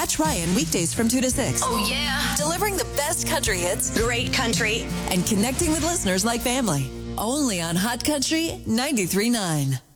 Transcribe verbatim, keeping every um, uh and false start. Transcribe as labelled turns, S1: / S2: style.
S1: Catch Ryan weekdays from two to six.
S2: Oh, yeah.
S1: Delivering the best country hits.
S2: Great country.
S1: And connecting with listeners like family. Only on Hot Country ninety-three point nine.